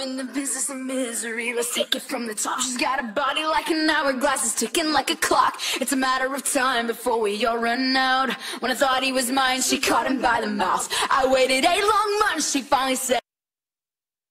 in the business of misery. Let's take it from the top. She's got a body like an hourglass, it's ticking like a clock. It's a matter of time before we all run out. When I thought he was mine, she caught him by the mouth. I waited 8 long months, she finally said